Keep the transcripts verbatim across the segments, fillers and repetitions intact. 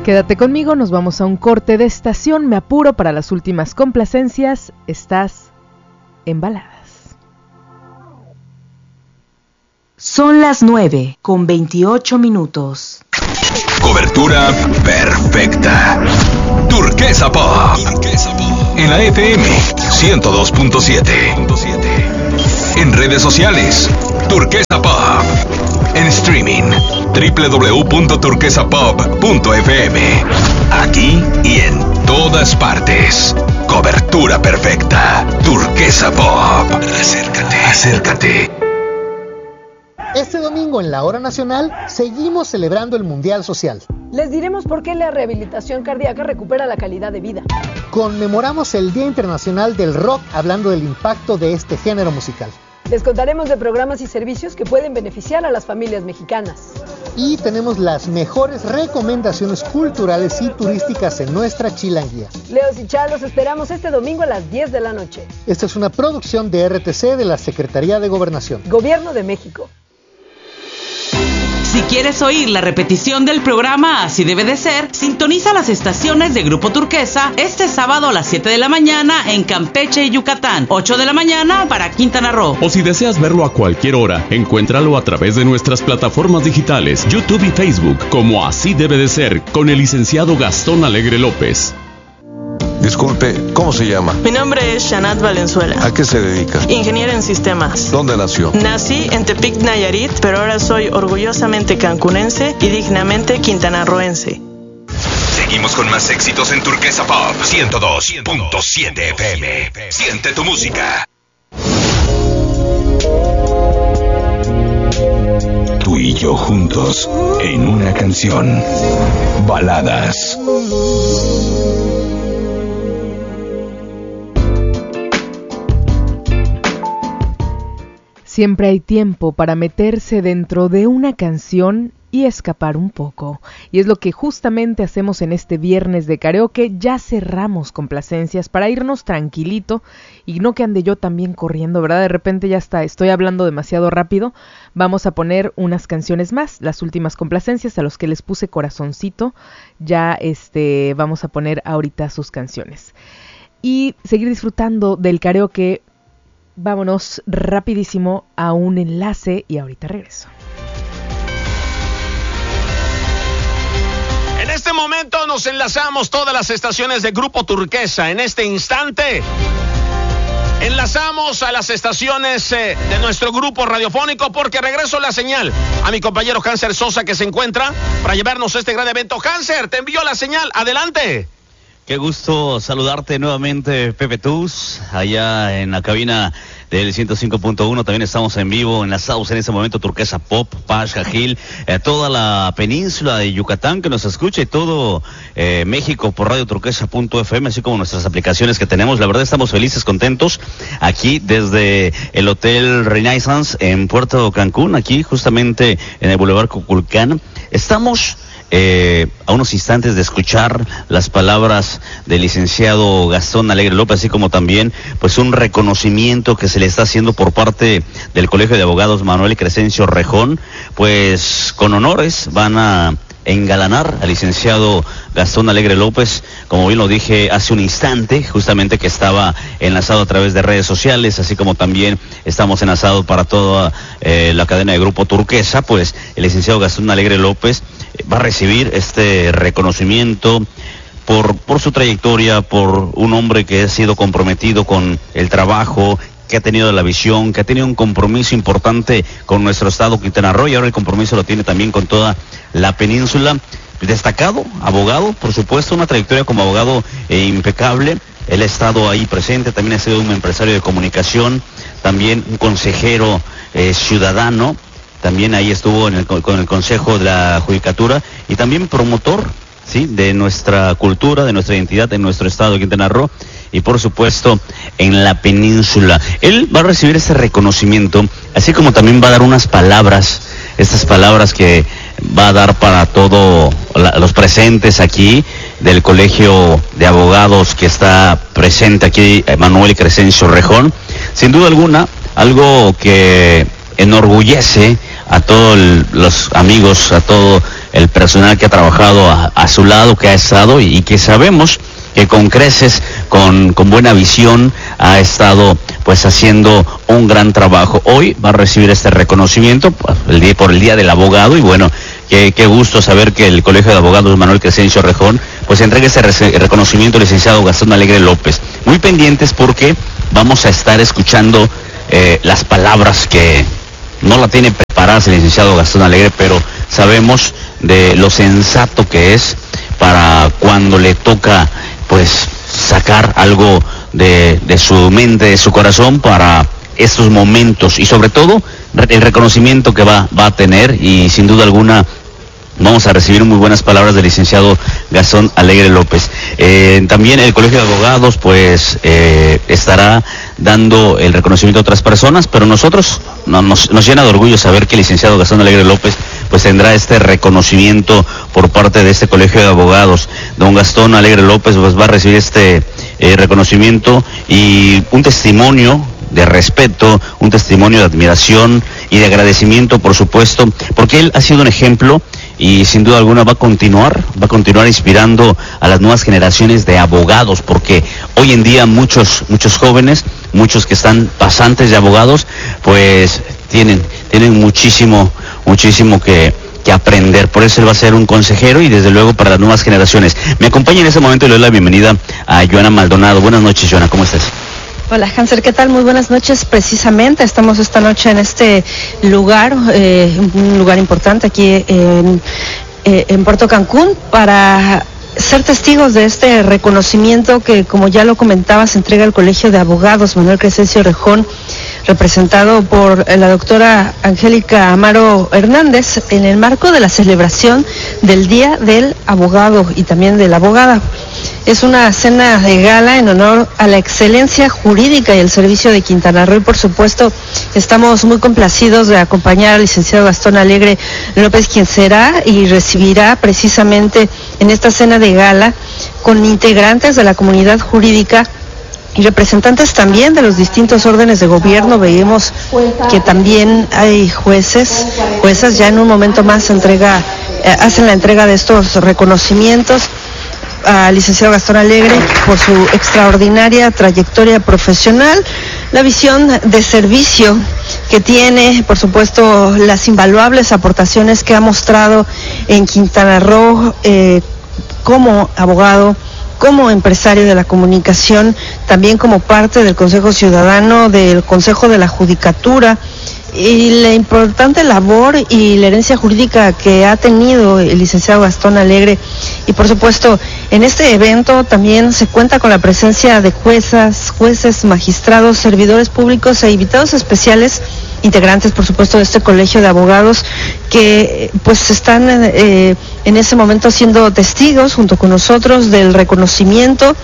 Quédate conmigo, nos vamos a un corte de estación, me apuro para las últimas complacencias, estás en Baladas. Son las nueve con veintiocho minutos. Cobertura perfecta. Turquesa Pop. En la F M ciento dos punto siete. En redes sociales, Turquesa Pop. En streaming, doble u doble u doble u punto turquesa pop punto f m. Aquí y en todas partes. Cobertura perfecta. Turquesa Pop. Acércate, acércate. Este domingo en la Hora Nacional seguimos celebrando el Mundial Social. Les diremos por qué la rehabilitación cardíaca recupera la calidad de vida. Conmemoramos el Día Internacional del Rock hablando del impacto de este género musical. Les contaremos de programas y servicios que pueden beneficiar a las familias mexicanas. Y tenemos las mejores recomendaciones culturales y turísticas en nuestra chilanguía. Leos y Chá, los esperamos este domingo a las diez de la noche. Esta es una producción de R T C de la Secretaría de Gobernación. Gobierno de México. Si quieres oír la repetición del programa Así Debe de Ser, sintoniza las estaciones de Grupo Turquesa este sábado a las siete de la mañana en Campeche y Yucatán, ocho de la mañana para Quintana Roo. O si deseas verlo a cualquier hora, encuéntralo a través de nuestras plataformas digitales, YouTube y Facebook, como Así Debe de Ser, con el licenciado Gastón Alegre López. Disculpe, ¿cómo se llama? Mi nombre es Shanat Valenzuela. ¿A qué se dedica? Ingeniera en sistemas. ¿Dónde nació? Nací en Tepic, Nayarit, pero ahora soy orgullosamente cancunense y dignamente quintanarroense. Seguimos con más éxitos en Turquesa Pop ciento dos punto siete F M. Siente tu música. Tú y yo juntos en una canción. Baladas. Siempre hay tiempo para meterse dentro de una canción y escapar un poco. Y es lo que justamente hacemos en este viernes de karaoke. Ya cerramos complacencias para irnos tranquilito y no que ande yo también corriendo, ¿verdad? De repente ya está, estoy hablando demasiado rápido. Vamos a poner unas canciones más, las últimas complacencias a los que les puse corazoncito. Ya este vamos a poner ahorita sus canciones. Y seguir disfrutando del karaoke. Vámonos rapidísimo a un enlace y ahorita regreso. En este momento nos enlazamos todas las estaciones de Grupo Turquesa. En este instante enlazamos a las estaciones eh, de nuestro grupo radiofónico porque regreso la señal a mi compañero Hanser Sosa que se encuentra para llevarnos a este gran evento. Hanser, te envío la señal. Adelante. Qué gusto saludarte nuevamente, Pepe Tuz, allá en la cabina del ciento cinco punto uno. También estamos en vivo, enlazados en este momento, Turquesa Pop, Paz, Jajil, eh, toda la península de Yucatán que nos escucha y todo eh, México por radio turquesa punto f m, así como nuestras aplicaciones que tenemos. La verdad estamos felices, contentos, aquí desde el Hotel Renaissance en Puerto Cancún, aquí justamente en el Boulevard Cuculcán. Estamos Eh, a unos instantes de escuchar las palabras del licenciado Gastón Alegre López, así como también pues un reconocimiento que se le está haciendo por parte del Colegio de Abogados Manuel Crescencio Rejón, pues con honores van a engalanar al licenciado Gastón Alegre López, como bien lo dije hace un instante, justamente que estaba enlazado a través de redes sociales, así como también estamos enlazados para toda eh, la cadena de Grupo Turquesa. Pues el licenciado Gastón Alegre López va a recibir este reconocimiento por, por su trayectoria, por un hombre que ha sido comprometido con el trabajo, que ha tenido la visión, que ha tenido un compromiso importante con nuestro estado Quintana Roo y ahora el compromiso lo tiene también con toda la península. Destacado, abogado, por supuesto, una trayectoria como abogado eh, impecable. Él ha estado ahí presente, también ha sido un empresario de comunicación, también un consejero eh, ciudadano, también ahí estuvo en el, con el Consejo de la Judicatura y también promotor, ¿sí?, de nuestra cultura, de nuestra identidad en nuestro estado de Quintana Roo y por supuesto en la península. Él va a recibir ese reconocimiento, así como también va a dar unas palabras, estas palabras que va a dar para todos los presentes aquí del Colegio de Abogados que está presente aquí, Manuel Crescencio Rejón. Sin duda alguna, algo que enorgullece a todos los amigos, a todo el personal que ha trabajado a, a su lado, que ha estado y, y que sabemos que con creces, con, con buena visión, ha estado pues haciendo un gran trabajo. Hoy va a recibir este reconocimiento pues, el día, por el Día del Abogado, y bueno, qué, qué gusto saber que el Colegio de Abogados Manuel Crescencio Rejón pues entrega este re- reconocimiento al licenciado Gastón Alegre López. Muy pendientes porque vamos a estar escuchando eh, las palabras que no la tiene preparadas el licenciado Gastón Alegre, pero sabemos de lo sensato que es para cuando le toca pues sacar algo de, de su mente, de su corazón para estos momentos, y sobre todo el reconocimiento que va, va a tener, y sin duda alguna vamos a recibir muy buenas palabras del licenciado Gastón Alegre López. Eh, también el Colegio de Abogados pues eh, estará dando el reconocimiento a otras personas, pero nosotros no, nos, nos llena de orgullo saber que el licenciado Gastón Alegre López pues tendrá este reconocimiento por parte de este Colegio de Abogados. Don Gastón Alegre López pues va a recibir este eh, reconocimiento y un testimonio de respeto, un testimonio de admiración y de agradecimiento, por supuesto, porque él ha sido un ejemplo y sin duda alguna va a continuar, va a continuar inspirando a las nuevas generaciones de abogados, porque hoy en día muchos, muchos jóvenes, muchos que están pasantes de abogados, pues tienen, tienen muchísimo, muchísimo que, que aprender. Por eso él va a ser un consejero y desde luego para las nuevas generaciones. Me acompaña en este momento y le doy la bienvenida a Joana Maldonado. Buenas noches, Joana, ¿cómo estás? Hola, Hanser, ¿qué tal? Muy buenas noches. Precisamente estamos esta noche en este lugar, eh, un lugar importante aquí en, eh, en Puerto Cancún, para ser testigos de este reconocimiento que, como ya lo comentaba, se entrega al Colegio de Abogados Manuel Crescencio Rejón, representado por la doctora Angélica Amaro Hernández, en el marco de la celebración del Día del Abogado y también de la abogada. Es una cena de gala en honor a la excelencia jurídica y el servicio de Quintana Roo, y por supuesto estamos muy complacidos de acompañar al licenciado Gastón Alegre López, quien será y recibirá precisamente en esta cena de gala con integrantes de la comunidad jurídica y representantes también de los distintos órdenes de gobierno. Veíamos que también hay jueces, juezas. Ya en un momento más se entrega, eh, hacen la entrega de estos reconocimientos al licenciado Gastón Alegre por su extraordinaria trayectoria profesional, la visión de servicio que tiene, por supuesto, las invaluables aportaciones que ha mostrado en Quintana Roo eh, como abogado, como empresario de la comunicación, también como parte del Consejo Ciudadano, del Consejo de la Judicatura, y la importante labor y la herencia jurídica que ha tenido el licenciado Gastón Alegre. Y por supuesto, en este evento también se cuenta con la presencia de juezas, jueces, magistrados, servidores públicos e invitados especiales, integrantes por supuesto de este Colegio de Abogados, que pues están eh, en ese momento siendo testigos junto con nosotros del reconocimiento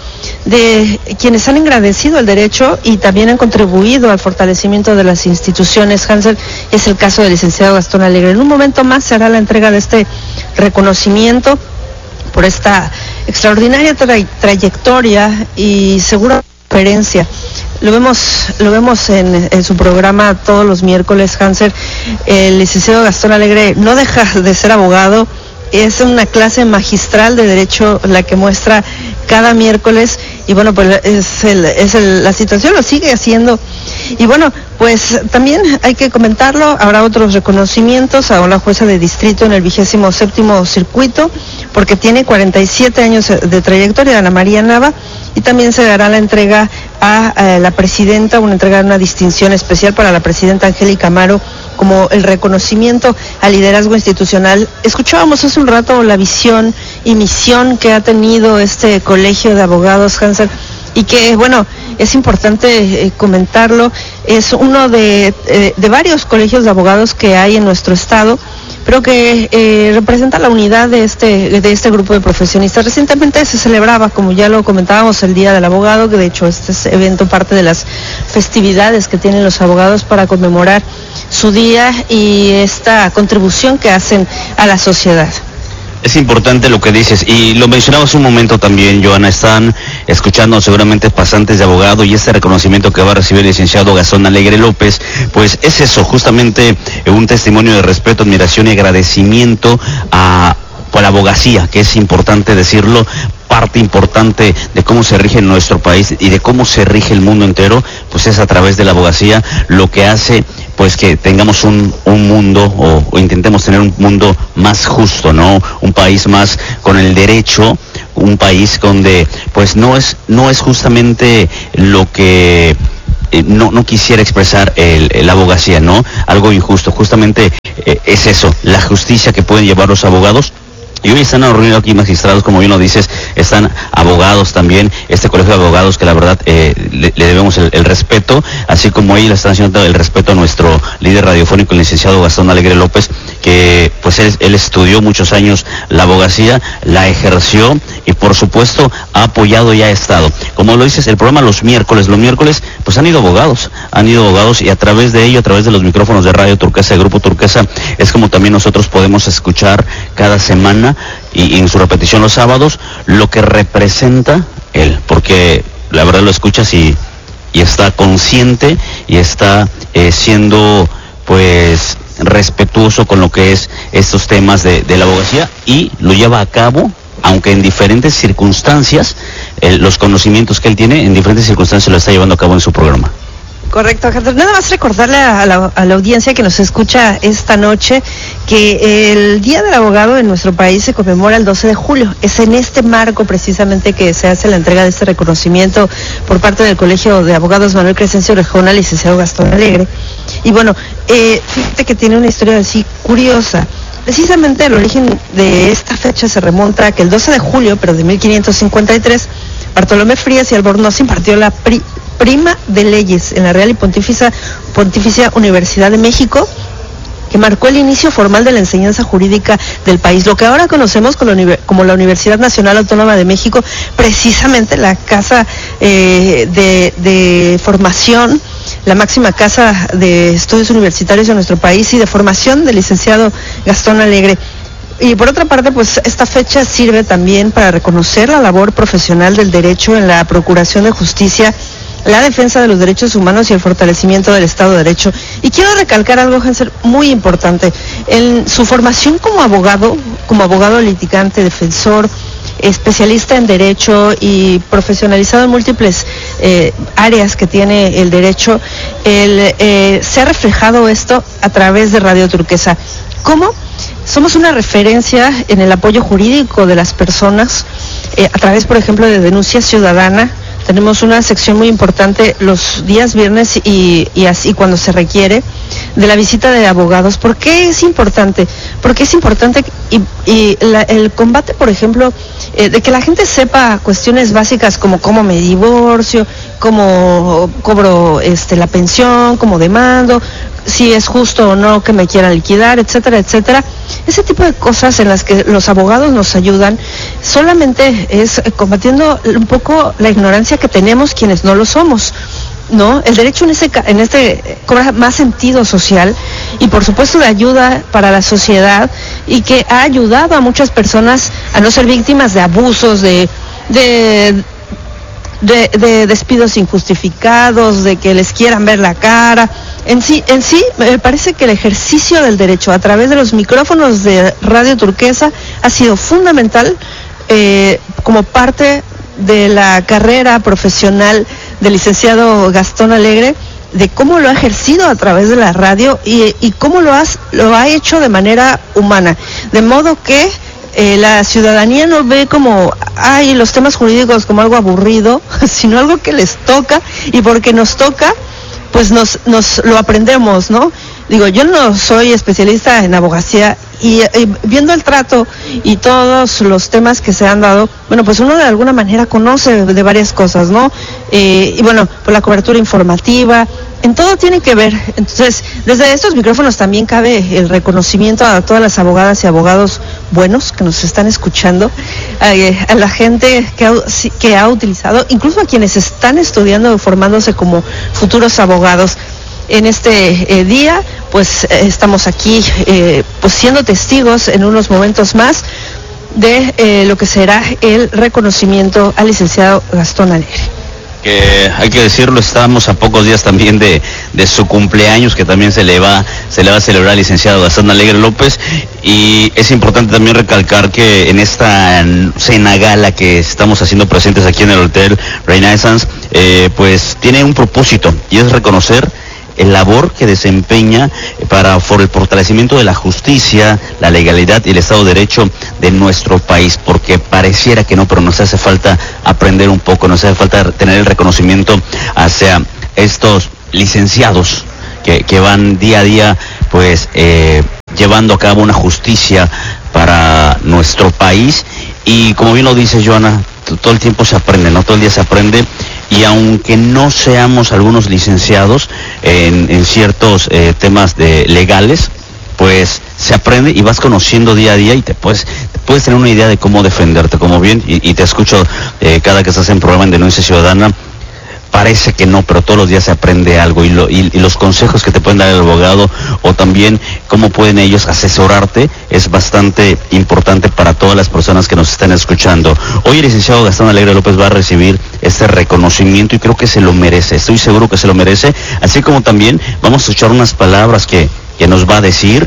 de quienes han engrandecido el derecho y también han contribuido al fortalecimiento de las instituciones. Hansel, es el caso del licenciado Gastón Alegre. En un momento más se hará la entrega de este reconocimiento por esta extraordinaria tra- trayectoria y segura referencia. Lo vemos, lo vemos en, en su programa todos los miércoles, Hanser. El licenciado Gastón Alegre no deja de ser abogado. Es una clase magistral de derecho la que muestra cada miércoles, y bueno, pues es, el, es el, la situación lo sigue haciendo. Y bueno, pues también hay que comentarlo, habrá otros reconocimientos a una jueza de distrito en el vigésimo séptimo circuito, porque tiene cuarenta y siete años de trayectoria, Ana María Nava, y también se dará la entrega a, a la presidenta, una entrega de una distinción especial para la presidenta Angélica Amaro, como el reconocimiento al liderazgo institucional. Escuchábamos hace un rato la visión y misión que ha tenido este Colegio de Abogados, Hanser, y que, bueno, es importante eh, comentarlo, es uno de, eh, de varios colegios de abogados que hay en nuestro estado, pero que eh, representa la unidad de este de este grupo de profesionistas. Recientemente se celebraba, como ya lo comentábamos, el Día del Abogado, que de hecho este es evento parte de las festividades que tienen los abogados para conmemorar su día y esta contribución que hacen a la sociedad. Es importante lo que dices, y lo mencionabas un momento también, Joana. Están escuchando seguramente pasantes de abogado, y este reconocimiento que va a recibir el licenciado Gastón Alegre López, pues es eso, justamente un testimonio de respeto, admiración y agradecimiento a por la abogacía, que es importante decirlo, parte importante de cómo se rige nuestro país y de cómo se rige el mundo entero, pues es a través de la abogacía, lo que hace pues que tengamos un, un mundo o, o intentemos tener un mundo más justo, ¿no? Un país más con el derecho, un país donde pues no es no es justamente lo que eh, no no quisiera expresar el, el, la abogacía, ¿no? Algo injusto, justamente eh, es eso, la justicia que pueden llevar los abogados. Y hoy están reunidos aquí magistrados, como bien lo dices, están abogados también, este colegio de abogados que la verdad eh, le, le debemos el, el respeto, así como ahí le están haciendo el respeto a nuestro líder radiofónico, el licenciado Gastón Alegre López, que pues él, él estudió muchos años la abogacía, la ejerció y por supuesto ha apoyado y ha estado. Como lo dices, el programa los miércoles, los miércoles pues han ido abogados, han ido abogados y a través de ello, a través de los micrófonos de Radio Turquesa, de Grupo Turquesa, es como también nosotros podemos escuchar cada semana y, y en su repetición los sábados lo que representa él, porque la verdad lo escuchas y, y está consciente y está eh, siendo pues respetuoso con lo que es estos temas de, de la abogacía y lo lleva a cabo, aunque en diferentes circunstancias, eh, los conocimientos que él tiene en diferentes circunstancias lo está llevando a cabo en su programa. Correcto, Alejandro. Nada más recordarle a la, a la audiencia que nos escucha esta noche que el Día del Abogado en nuestro país se conmemora el doce de julio. Es en este marco precisamente que se hace la entrega de este reconocimiento por parte del Colegio de Abogados Manuel Crescencio Rejón al licenciado Gastón Alegre. Y bueno, eh, fíjate que tiene una historia así curiosa. Precisamente el origen de esta fecha se remonta a que el doce de julio, pero de mil quinientos cincuenta y tres, Bartolomé Frías y Albornoz impartió la pri prima de leyes en la Real y Pontificia, Pontificia Universidad de México, que marcó el inicio formal de la enseñanza jurídica del país, lo que ahora conocemos como la, como la Universidad Nacional Autónoma de México, precisamente la casa eh, de, de formación, la máxima casa de estudios universitarios de nuestro país y de formación del licenciado Gastón Alegre. Y por otra parte, pues esta fecha sirve también para reconocer la labor profesional del derecho en la procuración de justicia, la defensa de los derechos humanos y el fortalecimiento del Estado de Derecho. Y quiero recalcar algo, Hanser, muy importante. En su formación como abogado, como abogado litigante, defensor, especialista en derecho y profesionalizado en múltiples eh, áreas que tiene el derecho, el, eh, se ha reflejado esto a través de Radio Turquesa. ¿Cómo? Somos una referencia en el apoyo jurídico de las personas, eh, a través, por ejemplo, de denuncia ciudadana. Tenemos una sección muy importante los días viernes y, y así cuando se requiere, de la visita de abogados. ¿Por qué es importante? Porque es importante y, y la, el combate, por ejemplo, eh, de que la gente sepa cuestiones básicas como cómo me divorcio, cómo cobro este, la pensión, cómo demando, si es justo o no que me quieran liquidar, etcétera, etcétera. Ese tipo de cosas en las que los abogados nos ayudan solamente es combatiendo un poco la ignorancia que tenemos quienes no lo somos, ¿no? El derecho en, ese, en este cobra más sentido social y por supuesto de ayuda para la sociedad y que ha ayudado a muchas personas a no ser víctimas de abusos, de... de De, de despidos injustificados, de que les quieran ver la cara. En sí, en sí, me parece que el ejercicio del derecho a través de los micrófonos de Radio Turquesa ha sido fundamental eh, como parte de la carrera profesional del licenciado Gastón Alegre, de cómo lo ha ejercido a través de la radio y, y cómo lo, has, lo ha hecho de manera humana. De modo que Eh, la ciudadanía no ve como, ay, los temas jurídicos como algo aburrido, sino algo que les toca, y porque nos toca, pues nos, nos lo aprendemos, ¿no? Digo, yo no soy especialista en abogacía, y, y viendo el trato y todos los temas que se han dado, bueno, pues uno de alguna manera conoce de varias cosas, ¿no? Eh, y bueno, por la cobertura informativa, en todo tiene que ver. Entonces, desde estos micrófonos también cabe el reconocimiento a todas las abogadas y abogados buenos que nos están escuchando, a, a la gente que ha, que ha utilizado, incluso a quienes están estudiando o formándose como futuros abogados. En este eh, día, pues eh, estamos aquí eh, pues siendo testigos en unos momentos más de eh, lo que será el reconocimiento al licenciado Gastón Alegre. que hay que decirlo, estamos a pocos días también de, de su cumpleaños, que también se le va se le va a celebrar al licenciado Gastón Alegre López, y es importante también recalcar que en esta cena gala que estamos haciendo presentes aquí en el Hotel Renaissance, eh, pues tiene un propósito, y es reconocer el labor que desempeña para por el fortalecimiento de la justicia, la legalidad y el Estado de Derecho de nuestro país, porque pareciera que no, pero nos hace falta aprender un poco, nos hace falta tener el reconocimiento hacia estos licenciados que, que van día a día pues eh, llevando a cabo una justicia para nuestro país. Y como bien lo dice Joana, todo el tiempo se aprende, ¿no? Todo el día se aprende, y aunque no seamos algunos licenciados en, en ciertos eh, temas de legales, pues se aprende y vas conociendo día a día, y te puedes, te puedes tener una idea de cómo defenderte, como bien, y, y te escucho eh, cada que estás en programa en Denuncia Ciudadana. Parece que no, pero todos los días se aprende algo, y, lo, y, y los consejos que te pueden dar el abogado, o también cómo pueden ellos asesorarte, es bastante importante para todas las personas que nos están escuchando. Hoy el licenciado Gastón Alegre López va a recibir este reconocimiento, y creo que se lo merece, estoy seguro que se lo merece, así como también vamos a escuchar unas palabras que, que nos va a decir,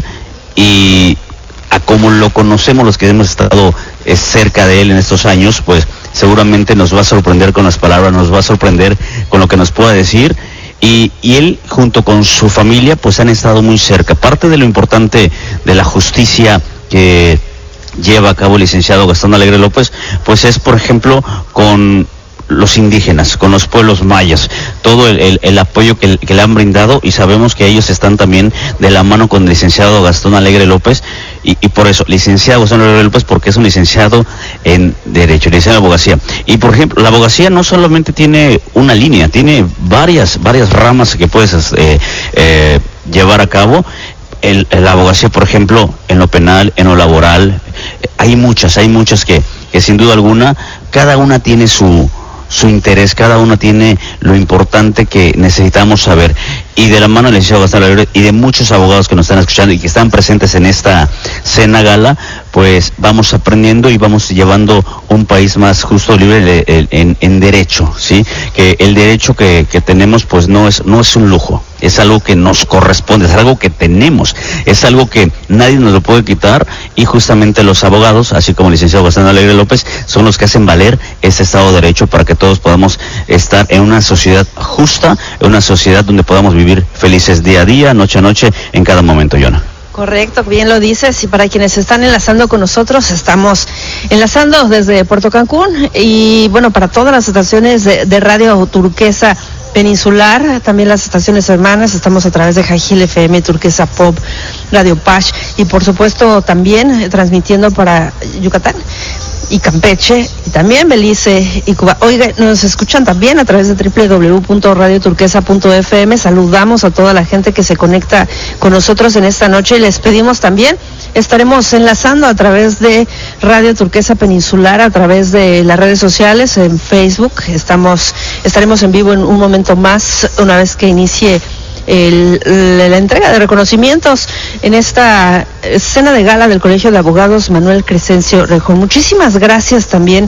y a como lo conocemos los que hemos estado eh, cerca de él en estos años, pues seguramente nos va a sorprender con las palabras, nos va a sorprender con lo que nos pueda decir, y, y él junto con su familia pues han estado muy cerca. Parte de lo importante de la justicia que lleva a cabo el licenciado Gastón Alegre López, pues es, por ejemplo, con los indígenas, con los pueblos mayas, todo el, el, el apoyo que, que le han brindado, y sabemos que ellos están también de la mano con el licenciado Gastón Alegre López, y, y por eso, licenciado Gastón Alegre López, porque es un licenciado en Derecho, licenciado en Abogacía. Y por ejemplo, la abogacía no solamente tiene una línea, tiene varias, varias ramas que puedes eh, eh, llevar a cabo. El, la abogacía, por ejemplo, en lo penal, en lo laboral, hay muchas, hay muchas que, que sin duda alguna, cada una tiene su su interés, cada uno tiene lo importante que necesitamos saber. Y de la mano del licenciado Gastón Alegre y de muchos abogados que nos están escuchando y que están presentes en esta cena gala, pues vamos aprendiendo y vamos llevando un país más justo, libre en, en, en derecho, ¿sí? Que el derecho que, que tenemos pues no es, no es un lujo, es algo que nos corresponde, es algo que tenemos, es algo que nadie nos lo puede quitar, y justamente los abogados, así como el licenciado Gastón Alegre López, son los que hacen valer ese Estado de Derecho para que todos podamos estar en una sociedad justa, en una sociedad donde podamos vivir felices día a día, noche a noche, en cada momento, Yona. Correcto, bien lo dices, y para quienes están enlazando con nosotros, estamos enlazando desde Puerto Cancún, y bueno, para todas las estaciones de, de Radio Turquesa Peninsular, también las estaciones hermanas, estamos a través de Jajil F M, Turquesa Pop, Radio Pash, y por supuesto también eh, transmitiendo para Yucatán y Campeche, y también Belice y Cuba. Oiga, nos escuchan también a través de doble u doble u doble u punto radio turquesa punto f m. Saludamos a toda la gente que se conecta con nosotros en esta noche, y les pedimos también, estaremos enlazando a través de Radio Turquesa Peninsular, a través de las redes sociales, en Facebook, estamos, estaremos en vivo en un momento más, una vez que inicie El, la entrega de reconocimientos en esta cena de gala del Colegio de Abogados Manuel Crescencio Rejón. Muchísimas gracias también,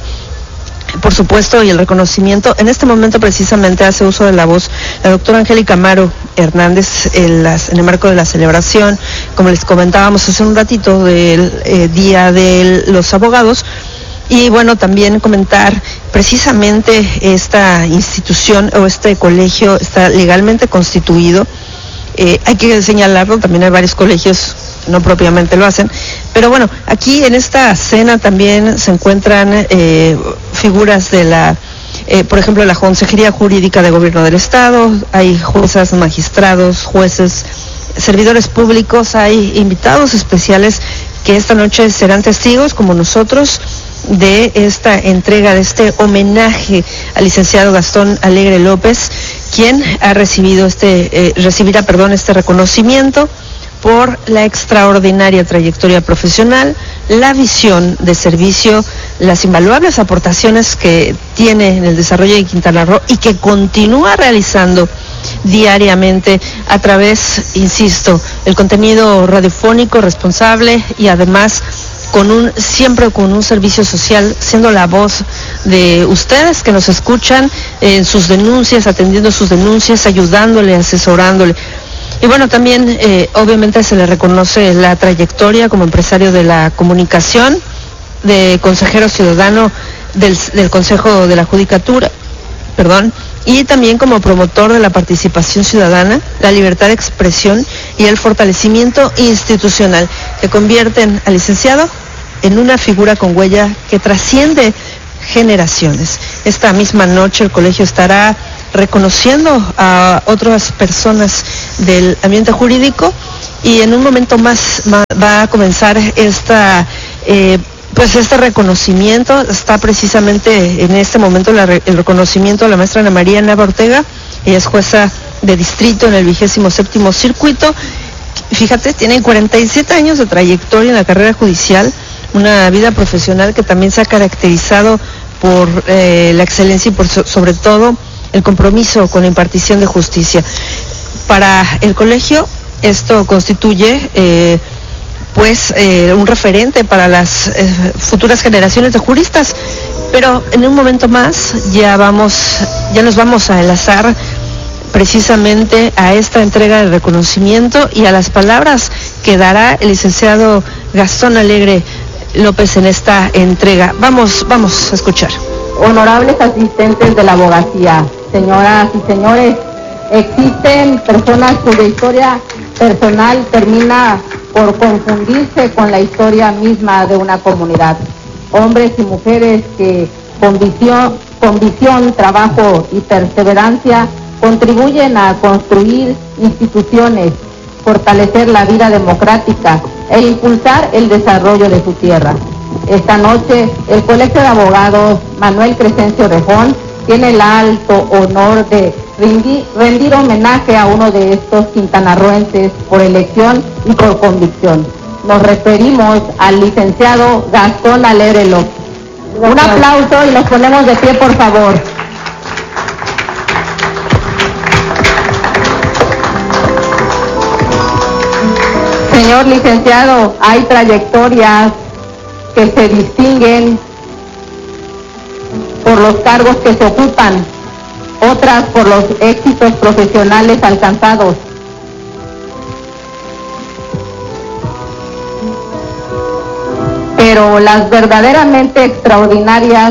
por supuesto, y el reconocimiento. En este momento precisamente hace uso de la voz la doctora Angélica Amaro Hernández en, las, en el marco de la celebración, como les comentábamos hace un ratito, del eh, Día de los Abogados. Y bueno, también comentar precisamente esta institución o este colegio está legalmente constituido. Eh, hay que señalarlo, también hay varios colegios que no propiamente lo hacen, pero bueno, aquí en esta cena también se encuentran eh, figuras de la, eh, por ejemplo, la Consejería Jurídica de Gobierno del Estado, hay juezas, magistrados, jueces, servidores públicos, hay invitados especiales que esta noche serán testigos, como nosotros, de esta entrega, de este homenaje al licenciado Gastón Alegre López, quien ha recibido este, eh, recibirá, perdón, este reconocimiento por la extraordinaria trayectoria profesional, la visión de servicio, las invaluables aportaciones que tiene en el desarrollo de Quintana Roo y que continúa realizando diariamente a través, insisto, el contenido radiofónico responsable y además con un, siempre con un servicio social, siendo la voz de ustedes que nos escuchan en sus denuncias, atendiendo sus denuncias, ayudándole, asesorándole. Y bueno, también eh, obviamente se le reconoce la trayectoria como empresario de la comunicación, de consejero ciudadano del, del Consejo de la Judicatura, perdón, y también como promotor de la participación ciudadana, la libertad de expresión y el fortalecimiento institucional, que convierten al licenciado en una figura con huella que trasciende generaciones. Esta misma noche el colegio estará reconociendo a otras personas del ambiente jurídico y en un momento más va a comenzar esta eh, pues este reconocimiento. Está precisamente en este momento la, el reconocimiento a la maestra Ana María Nava Ortega. Ella es jueza de distrito en el vigésimo séptimo circuito. Fíjate, tiene cuarenta y siete años de trayectoria en la carrera judicial, una vida profesional que también se ha caracterizado por eh, la excelencia y por so, sobre todo el compromiso con la impartición de justicia. Para el colegio esto constituye eh, pues eh, un referente para las eh, futuras generaciones de juristas, pero en un momento más ya vamos, ya nos vamos a enlazar precisamente a esta entrega de reconocimiento y a las palabras que dará el licenciado Gastón Alegre López en esta entrega. Vamos, vamos a escuchar. Honorables asistentes de la abogacía, señoras y señores, existen personas cuya historia personal termina por confundirse con la historia misma de una comunidad. Hombres y mujeres que con visión, con visión, trabajo y perseverancia contribuyen a construir instituciones, fortalecer la vida democrática e impulsar el desarrollo de su tierra. Esta noche, el Colegio de Abogados Manuel Crescencio Rejón tiene el alto honor de rendir, rendir homenaje a uno de estos quintanarroenses por elección y por convicción. Nos referimos al licenciado Gastón Alegre López. Un aplauso y nos ponemos de pie, por favor. Señor licenciado, hay trayectorias que se distinguen por los cargos que se ocupan, otras por los éxitos profesionales alcanzados. Pero las verdaderamente extraordinarias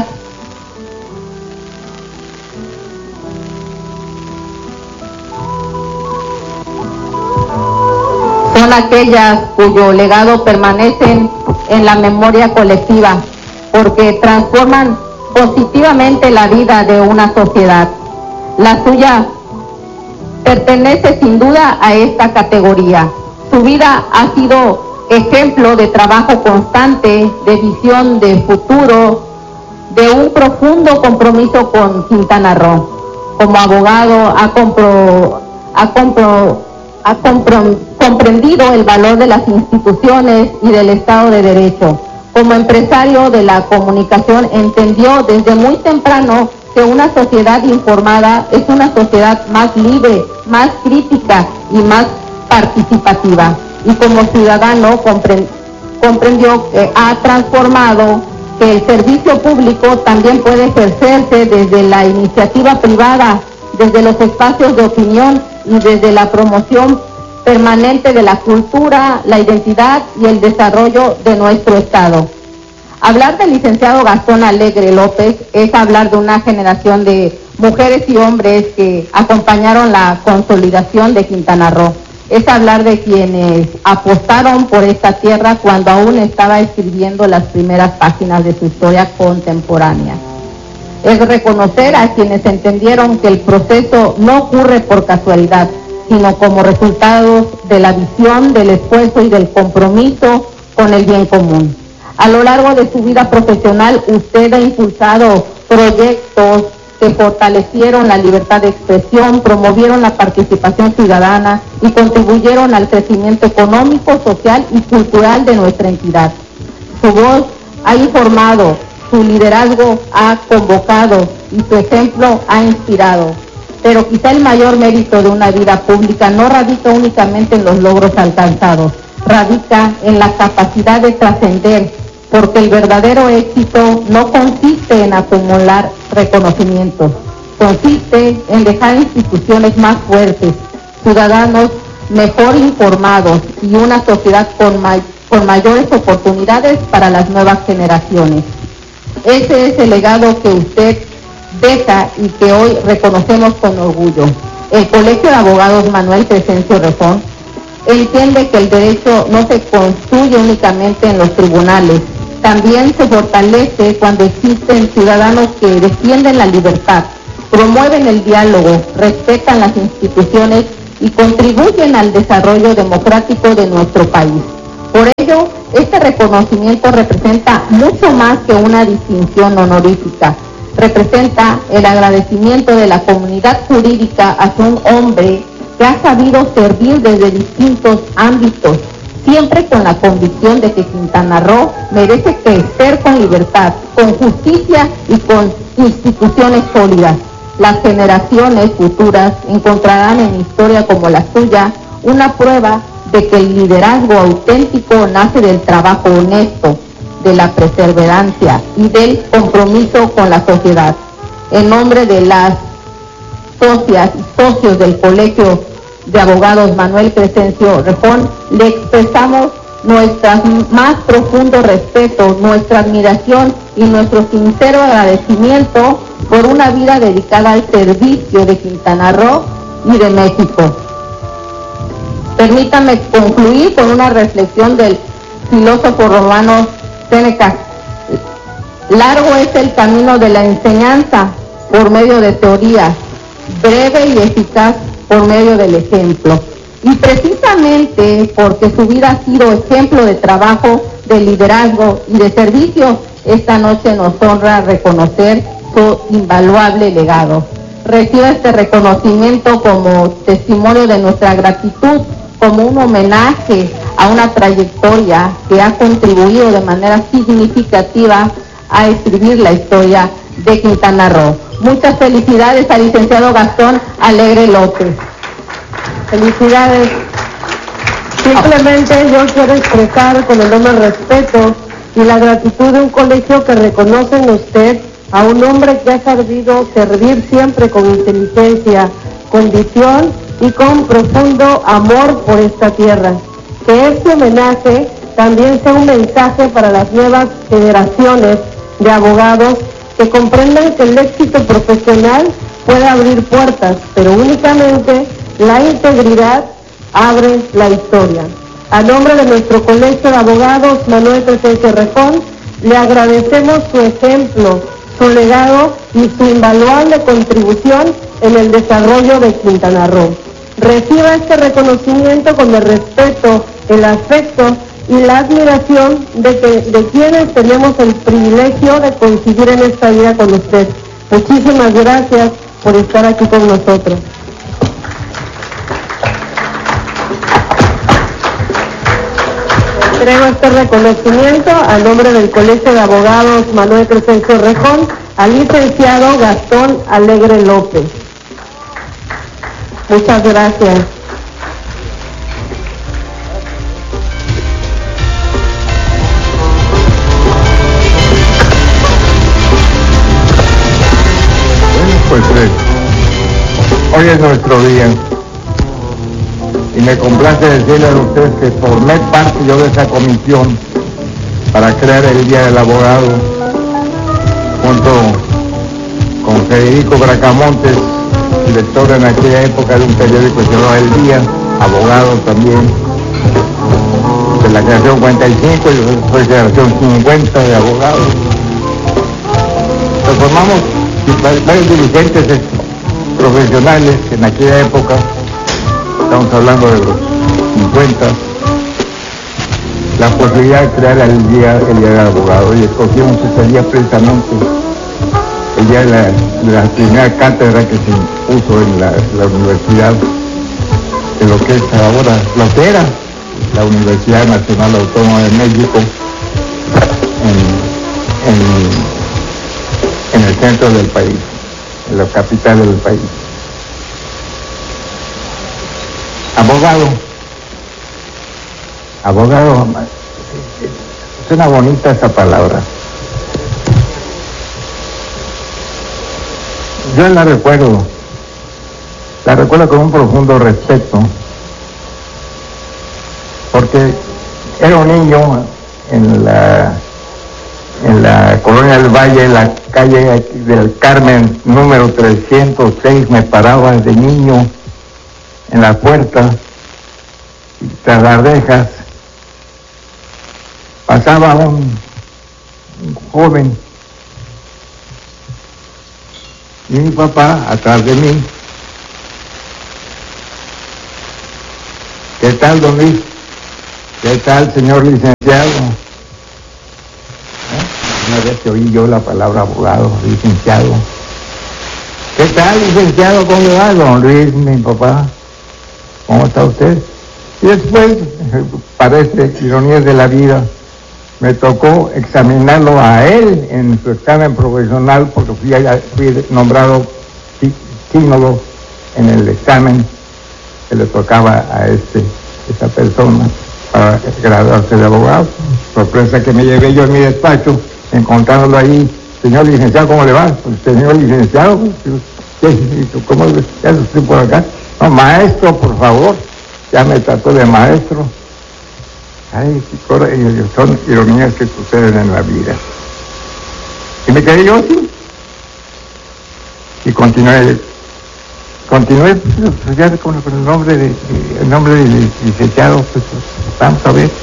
son aquellas cuyo legado permanecen en la memoria colectiva, porque transforman positivamente la vida de una sociedad. La suya pertenece sin duda a esta categoría. Su vida ha sido ejemplo de trabajo constante, de visión de futuro, de un profundo compromiso con Quintana Roo. Como abogado ha, compro, ha, compro, ha compro, comprendido el valor de las instituciones y del Estado de Derecho. Como empresario de la comunicación entendió desde muy temprano que una sociedad informada es una sociedad más libre, más crítica y más participativa. Y como ciudadano comprendió que ha transformado que el servicio público también puede ejercerse desde la iniciativa privada, desde los espacios de opinión y desde la promoción permanente de la cultura, la identidad y el desarrollo de nuestro Estado. Hablar del licenciado Gastón Alegre López es hablar de una generación de mujeres y hombres que acompañaron la consolidación de Quintana Roo. Es hablar de quienes apostaron por esta tierra cuando aún estaba escribiendo las primeras páginas de su historia contemporánea. Es reconocer a quienes entendieron que el proceso no ocurre por casualidad, sino como resultado de la visión, del esfuerzo y del compromiso con el bien común. A lo largo de su vida profesional, usted ha impulsado proyectos que fortalecieron la libertad de expresión, promovieron la participación ciudadana y contribuyeron al crecimiento económico, social y cultural de nuestra entidad. Su voz ha informado, su liderazgo ha convocado y su ejemplo ha inspirado. Pero quizá el mayor mérito de una vida pública no radica únicamente en los logros alcanzados, radica en la capacidad de trascender, porque el verdadero éxito no consiste en acumular reconocimientos, consiste en dejar instituciones más fuertes, ciudadanos mejor informados y una sociedad con, may- con mayores oportunidades para las nuevas generaciones. Ese es el legado que usted deja y que hoy reconocemos con orgullo. El Colegio de Abogados Manuel Crescencio Rejón entiende que el derecho no se construye únicamente en los tribunales, también se fortalece cuando existen ciudadanos que defienden la libertad, promueven el diálogo, respetan las instituciones y contribuyen al desarrollo democrático de nuestro país. Por ello, este reconocimiento representa mucho más que una distinción honorífica. Representa el agradecimiento de la comunidad jurídica hacia un hombre que ha sabido servir desde distintos ámbitos, siempre con la convicción de que Quintana Roo merece crecer con libertad, con justicia y con instituciones sólidas. Las generaciones futuras encontrarán en historia como la suya una prueba de que el liderazgo auténtico nace del trabajo honesto, de la perseverancia y del compromiso con la sociedad. En nombre de las socias y socios del Colegio de Abogados Manuel Crescencio Rejón, le expresamos nuestro más profundo respeto, nuestra admiración y nuestro sincero agradecimiento por una vida dedicada al servicio de Quintana Roo y de México. Permítame concluir con una reflexión del filósofo romano Séneca. Largo es el camino de la enseñanza por medio de teorías, breve y eficaz por medio del ejemplo. Y precisamente porque su vida ha sido ejemplo de trabajo, de liderazgo y de servicio, esta noche nos honra reconocer su invaluable legado. Recibo este reconocimiento como testimonio de nuestra gratitud, como un homenaje a una trayectoria que ha contribuido de manera significativa a escribir la historia de Quintana Roo. Muchas felicidades al licenciado Gastón Alegre López. Felicidades. Simplemente yo quiero expresar con enorme respeto y la gratitud de un colegio que reconoce en usted a un hombre que ha sabido servir siempre con inteligencia, con visión y con profundo amor por esta tierra. Que este homenaje también sea un mensaje para las nuevas generaciones de abogados que comprendan que el éxito profesional puede abrir puertas, pero únicamente la integridad abre la historia. A nombre de nuestro Colegio de Abogados Manuel Crescencio Rejón, le agradecemos su ejemplo, su legado y su invaluable contribución en el desarrollo de Quintana Roo. Reciba este reconocimiento con el respeto, el afecto y la admiración de, que, de quienes tenemos el privilegio de coincidir en esta vida con usted. Muchísimas gracias por estar aquí con nosotros. Entrego este reconocimiento a nombre del Colegio de Abogados Manuel Crescencio Rejón al licenciado Gastón Alegre López. Muchas gracias. Pues eh, hoy es nuestro día y me complace decirle a ustedes que formé parte yo de esa comisión para crear el Día del Abogado junto con Federico Bracamontes, director en aquella época de un periódico que se llamaba El Día, abogado también de la generación cuarenta y cinco y después de la generación cincuenta de abogados. Nos formamos varios dirigentes profesionales en aquella época, estamos hablando de los cincuenta, la posibilidad de crear el día, el día del abogado, y escogimos ese día precisamente, el día de la, de la primera cátedra que se impuso en la, la universidad, de lo que es ahora, lo que era la Universidad Nacional Autónoma de México, en, en en el centro del país, en la capital del país. Abogado, abogado, Suena bonita esa palabra. Yo la recuerdo, la recuerdo con un profundo respeto, porque era un niño en la, en la colonia del Valle, en la calle del Carmen, número trescientos seis, me paraba de niño en la puerta, y tras las rejas, pasaba un, un joven, y mi papá atrás de mí. ¿Qué tal, don Luis? ¿Qué tal, señor licenciado? ¿Eh? Una vez que oí yo la palabra abogado, licenciado. ¿Qué tal, licenciado? ¿Cómo le va, don Luis, mi papá? ¿Cómo está usted? Y después, parece ironías de la vida, me tocó examinarlo a él en su examen profesional, porque fui, allá, fui nombrado sí, sínodo en el examen que le tocaba a este, esta persona para graduarse de abogado. Sorpresa que me llevé yo en mi despacho, encontrándolo ahí. Señor licenciado, ¿cómo le va? Pues, señor licenciado, ¿cómo ya estoy por acá? No, maestro, por favor. Ya me trató de maestro. Ay, son ironías que suceden en la vida. Y me quedé yo así. Y continué, continué pues, ya con, con el nombre de, el nombre del licenciado, pues vamos a ver.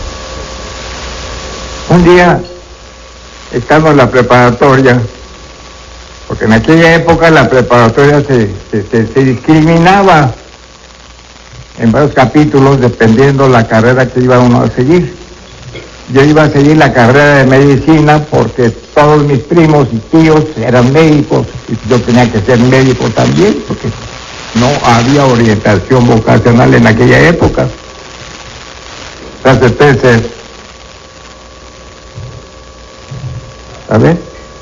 Un día, estando en la preparatoria, porque en aquella época la preparatoria se, se, se, se discriminaba en varios capítulos dependiendo la carrera que iba uno a seguir. Yo iba a seguir la carrera de medicina porque todos mis primos y tíos eran médicos y yo tenía que ser médico también porque no había orientación vocacional en aquella época. Entonces, a ver,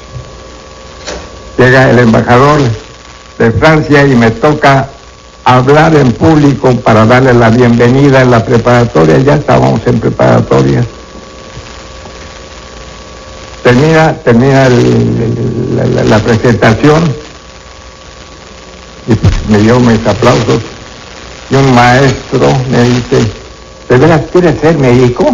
llega el embajador de Francia y me toca hablar en público para darle la bienvenida en la preparatoria. Ya estábamos en preparatoria. Termina, termina el, el, la, la, la presentación y pues me dio mis aplausos y un maestro me dice, ¿de veras quieres ser médico?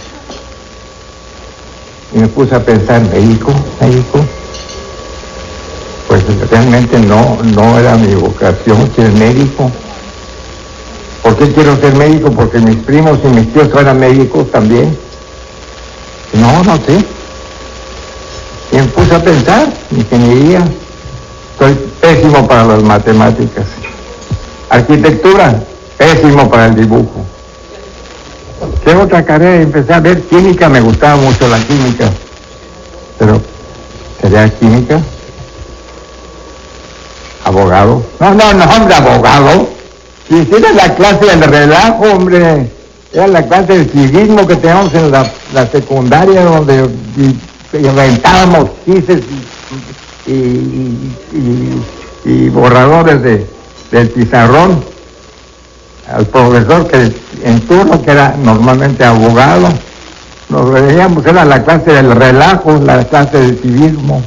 Y me puse a pensar, ¿médico? ¿médico? Pues realmente no, no era mi vocación ser médico. ¿Por qué quiero ser médico? Porque mis primos y mis tíos eran médicos también. No, no sé. Y me puse a pensar, ingeniería. Soy pésimo para las matemáticas. Arquitectura, pésimo para el dibujo. ¿Qué otra carrera? Empecé a ver química, me gustaba mucho la química. Pero, ¿sería química? ¿Abogado? No, no, no, hombre, abogado. Si hiciera la clase del relajo, hombre, era la clase de civismo que teníamos en la, la secundaria, donde y, y inventábamos quises y, y, y, y, y borradores de, del pizarrón al profesor que en turno, que era normalmente abogado. Nos veíamos, era la clase del relajo, la clase del civismo.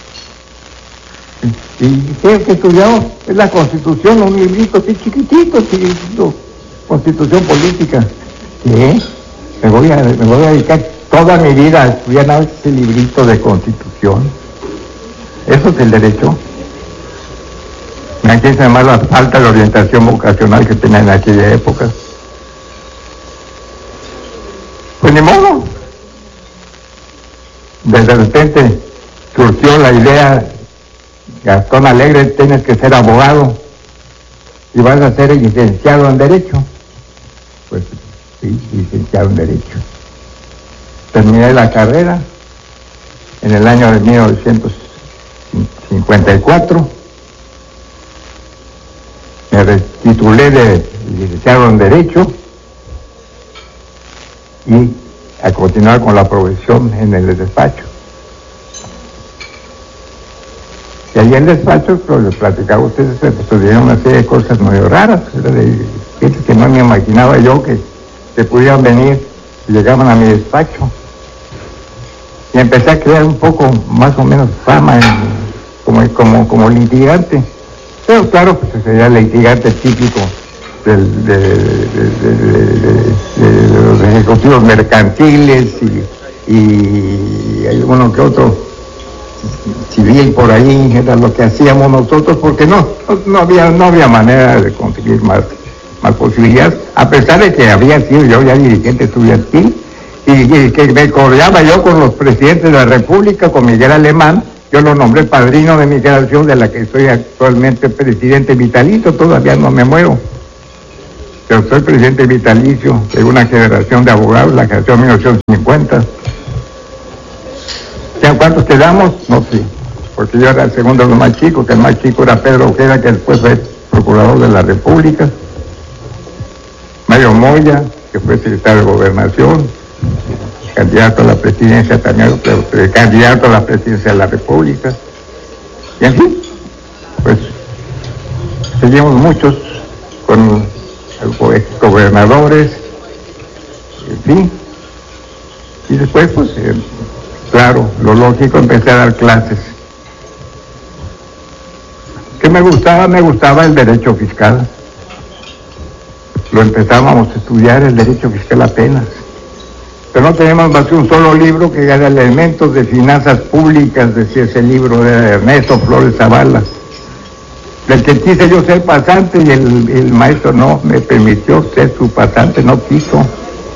¿Y qué que estudiamos? Es la Constitución, un librito así chiquitito, chiquitito, Constitución política. ¿Qué? Me voy a, me voy a dedicar toda mi vida a estudiar nada más ese librito de Constitución. ¿Eso es el derecho? Aquí se llama la falta de orientación vocacional que tenía en aquella época. Pues ni modo. De repente surgió la idea, Gastón Alegre, tienes que ser abogado y vas a ser licenciado en Derecho. Pues sí, licenciado en Derecho. Terminé la carrera en el año de mil novecientos cincuenta y cuatro. Me titulé de licenciado en Derecho y a continuar con la profesión en el despacho. Y allí en el despacho, pues les platicaba a ustedes, se sucedieron una serie de cosas muy raras, de gente que no me imaginaba yo que, que pudieran venir y llegaban a mi despacho. y empecé a crear un poco, más o menos, fama en, como, como, como litigante. Pero claro, pues sería el litigante típico del, de, de, de, de, de, de los ejecutivos mercantiles y, y hay uno que otro civil por ahí, era lo que hacíamos nosotros, porque no, no, no había, no había manera de conseguir más, más posibilidades, a pesar de que había sido yo ya dirigente estudiantil, y, y que me codeaba yo con los presidentes de la República, con Miguel Alemán. Yo lo nombré padrino de mi generación, de la que soy actualmente presidente vitalicio, todavía no me muero, pero soy presidente vitalicio de una generación de abogados, la generación mil novecientos cincuenta. ¿Ya cuántos quedamos? No sé, porque yo era el segundo de los más chicos, que el más chico era Pedro Ojeda, que después fue procurador de la República, Mario Moya, que fue secretario de Gobernación, candidato a la presidencia también, candidato a la presidencia de la República, y en fin, pues seguimos muchos con gobernadores, en fin, y después pues eh, claro, lo lógico, empecé a dar clases. ¿Qué me gustaba? Me gustaba el derecho fiscal. Lo empezábamos a estudiar, el derecho fiscal apenas. Pero no teníamos más que un solo libro, que era Elementos de Finanzas Públicas, decía ese libro de Ernesto Flores Zavala, del que quise yo ser pasante, y el, el maestro no me permitió ser su pasante, no quiso.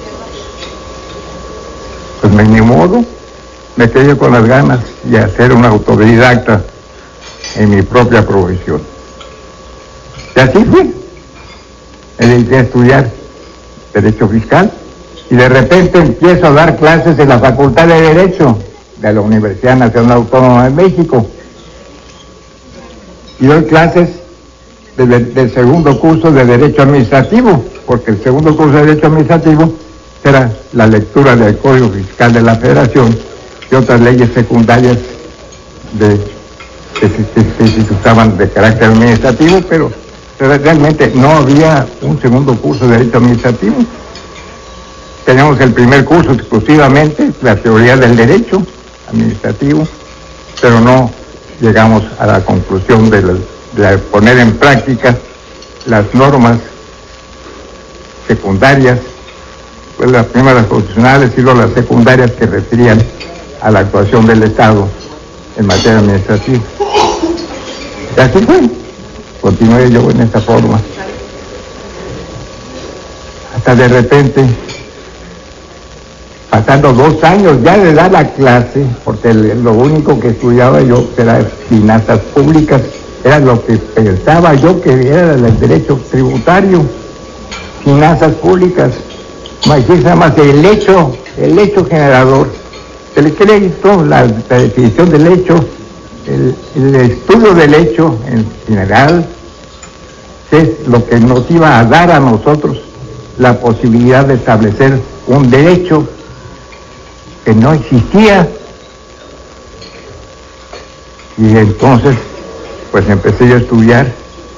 Pues me ni modo, me quedé con las ganas de hacer una autodidacta en mi propia profesión. Y así fue. Me dediqué a estudiar Derecho Fiscal, y de repente empiezo a dar clases en la Facultad de Derecho de la Universidad Nacional Autónoma de México. Y doy clases de, de, del segundo curso de Derecho Administrativo, porque el segundo curso de Derecho Administrativo era la lectura del Código Fiscal de la Federación y otras leyes secundarias de, que, que, que se usaban de carácter administrativo, pero realmente no había un segundo curso de Derecho Administrativo. Teníamos el primer curso exclusivamente, la teoría del derecho administrativo, pero no llegamos a la conclusión de, la, de poner en práctica las normas secundarias, pues las primeras constitucionales y luego las secundarias que referían a la actuación del Estado en materia administrativa. Y así fue, continué yo en esta forma, hasta de repente, pasando dos años ya de dar la clase, porque el, lo único que estudiaba yo era finanzas públicas, era lo que pensaba yo que era el derecho tributario, finanzas públicas, nada más el hecho, el hecho generador, el crédito, la, la definición del hecho, el, el estudio del hecho en general, es lo que nos iba a dar a nosotros la posibilidad de establecer un derecho que no existía. Y entonces pues empecé yo a estudiar,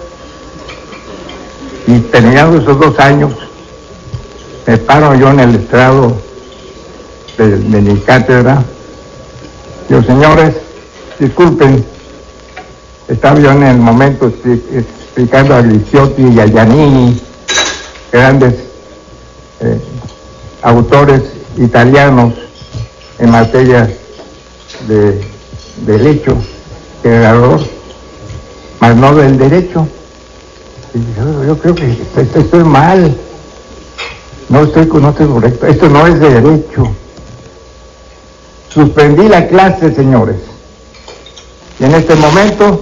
y terminados esos dos años me paro yo en el estrado de, de mi cátedra. Digo, señores, disculpen, estaba yo en el momento explicando a Gliciotti y a Giannini, grandes eh, autores italianos en materia de derecho generador, más no del derecho. Y yo, yo creo que esto, estoy mal, no estoy, no estoy correcto, esto no es de derecho. Suspendí la clase, señores, y en este momento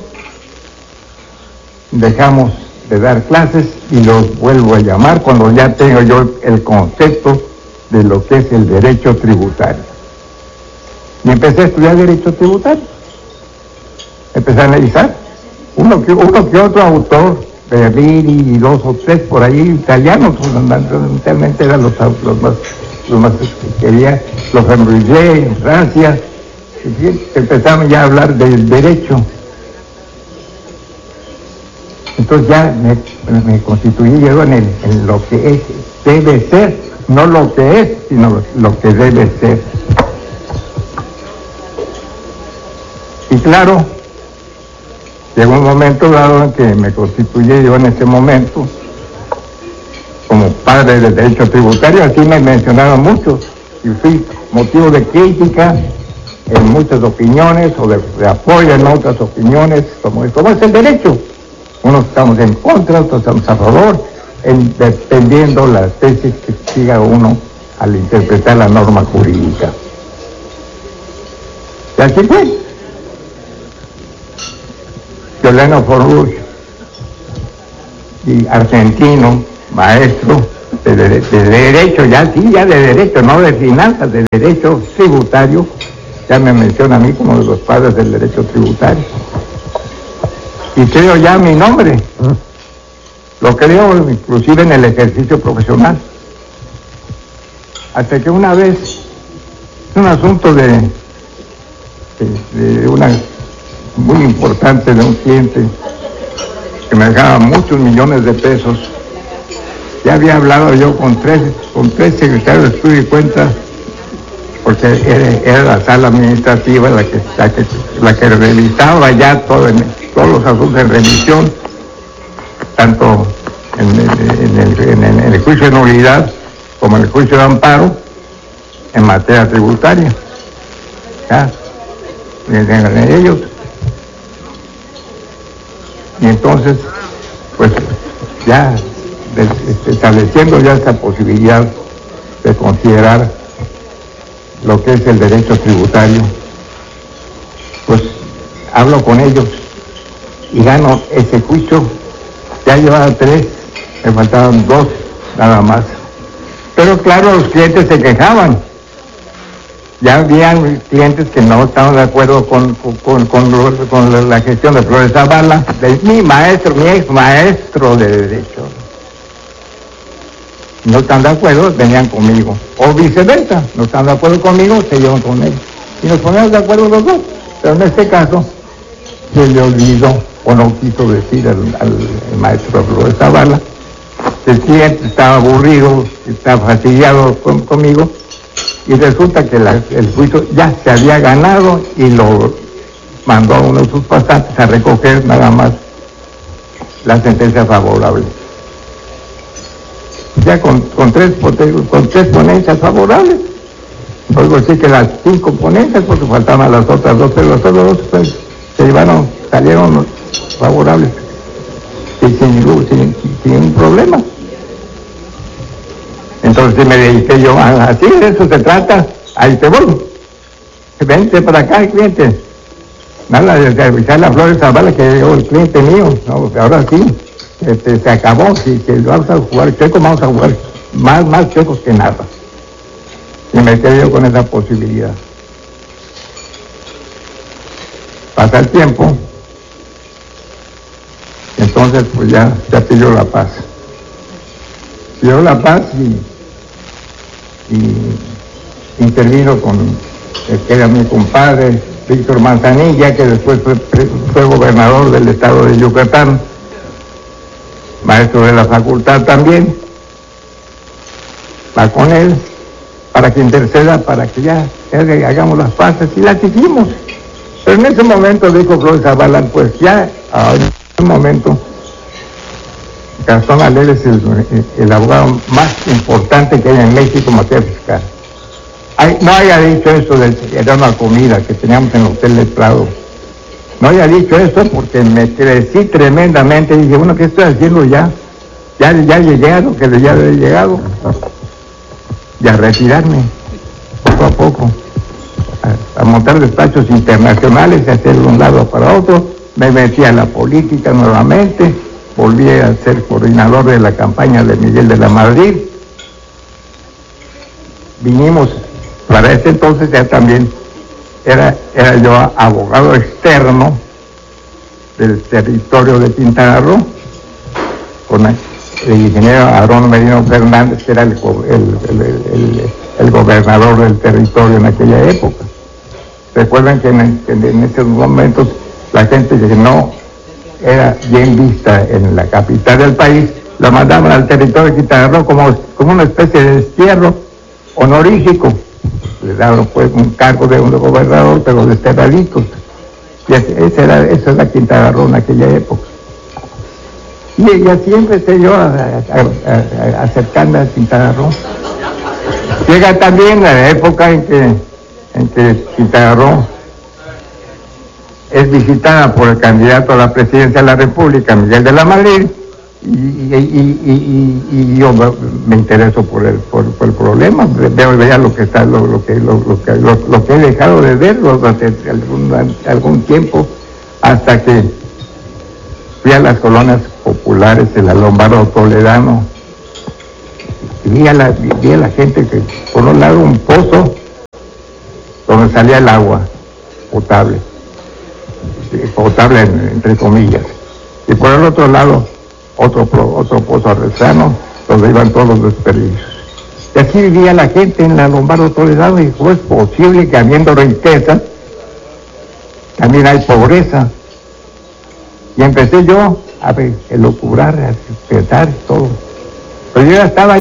dejamos de dar clases y los vuelvo a llamar cuando ya tengo yo el concepto de lo que es el derecho tributario. Y empecé a estudiar derecho tributario. Empecé a analizar uno que, uno que otro autor, Berlini y dos o tres por ahí italianos, fundamentalmente eran los, los más los más que quería, los Fembrillet en Francia, empezamos ya a hablar del derecho. Entonces ya me, me constituí yo en, el, en lo que es, debe ser, no lo que es, sino lo, lo que debe ser. Y claro, llegó un momento dado en que me constituí yo en ese momento como padre del derecho tributario, así me mencionaron muchos, y fui motivo de crítica en muchas opiniones, o de, de apoyo en otras opiniones, como, como es el derecho. Unos estamos en contra, otros estamos a favor, en, dependiendo la tesis que siga uno al interpretar la norma jurídica. Y así fue. Violeno Forruch, y argentino, maestro de, de, de derecho, ya sí, ya de derecho, no de finanzas, de derecho tributario, ya me menciona a mí como de los padres del derecho tributario. Y creo ya mi nombre, lo creo inclusive en el ejercicio profesional. Hasta que una vez, es un asunto de, de, de una muy importante de un cliente que me dejaba muchos millones de pesos. Ya había hablado yo con tres, con tres secretarios de estudio y cuenta, porque era, era la sala administrativa la que, la que, la que revisaba ya todo en, todos los asuntos en revisión, tanto en el, en, el, en, el, en el juicio de nulidad como en el juicio de amparo en materia tributaria. ¿Ya? En, en ellos. Y entonces, pues ya estableciendo ya esta posibilidad de considerar lo que es el derecho tributario, pues hablo con ellos y gano ese juicio. Ya llevaba tres, me faltaban dos nada más. Pero claro, los clientes se quejaban. Ya habían clientes que no estaban de acuerdo con, con, con, con la gestión de Flores Zavala, de mi maestro, mi ex maestro de derecho. No están de acuerdo, venían conmigo. O viceversa, no están de acuerdo conmigo, se llevan con ellos. Y nos ponemos de acuerdo los dos. Pero en este caso, se le olvidó, o no quiso decir al, al, al maestro Flores Zavala, el cliente estaba aburrido, estaba fastidiado con, conmigo, y resulta que la, el juicio ya se había ganado y lo mandó a uno de sus pasantes a recoger nada más la sentencia favorable. Ya con, con, tres, con tres ponencias favorables, luego sí que las cinco ponencias, porque faltaban las otras dos, pero las otras dos pues, se llevaron, salieron favorables, y sin, sin, sin un problema. Entonces me dediqué yo, así de eso se trata, ahí te voy, vente para acá el cliente, nada de avisar la Flores Zavala que llegó el cliente mío, no, ahora sí, este, se acabó, si, si vamos a jugar chuecos, vamos a jugar más, más chuecos que nada, y me quedé yo con esa posibilidad. Pasa el tiempo, entonces pues ya, ya pidió la paz. Pidió la paz y, y intervino con el que era mi compadre, Víctor Manzanilla, que después fue, fue gobernador del estado de Yucatán, maestro de la facultad también. Va con él para que interceda, para que ya, ya hagamos las paces, y las hicimos. Pero en ese momento dijo Flores Zavala, pues ya, en ese momento, Gastón Alegre es el, el abogado más importante que hay en México en materia fiscal. Ay, no haya dicho eso de que era una comida que teníamos en el Hotel del Prado. No haya dicho eso porque me crecí tremendamente y dije, bueno, ¿qué estoy haciendo ya? Ya, ya llegué a lo que ya había llegado. Y a retirarme, poco a poco, a, a montar despachos internacionales, a hacer de un lado para otro. Me metí a la política nuevamente. Volví a ser coordinador de la campaña de Miguel de la Madrid. Vinimos, para ese entonces ya también era, era yo abogado externo del territorio de Quintana Roo, con el, el ingeniero Aarón Merino Fernández, que era el, el, el, el, el gobernador del territorio en aquella época. Recuerden que en, que en esos momentos la gente que no era bien vista en la capital del país, la mandaban al territorio de Quintana Roo como, como una especie de destierro honorífico. Le daban pues un cargo de un gobernador, pero desterraditos. Y esa era, esa era Quintana Roo en aquella época. Y, y así empecé yo a, a, a, a acercarme a Quintana Roo. Llega también la época en que, en que Quintana Roo es visitada por el candidato a la presidencia de la República, Miguel de la Madrid, y, y, y, y, y yo me, me intereso por el, por, por el problema, veo ya lo que está, lo, lo que, lo, lo que, lo, lo que he dejado de verlo hace algún, algún tiempo, hasta que fui a las colonias populares de la Lombardo Toledano, y vi a la, vi a la gente que, por un lado, un pozo donde salía el agua potable, potable entre comillas, y por el otro lado otro otro pozo artesano donde iban todos los desperdicios. Y así vivía la gente en la Lombardo Toledano, y ¿cómo es posible que habiendo riqueza también hay pobreza? Y empecé yo a elucubrar, a despertar todo, pero yo ya estaba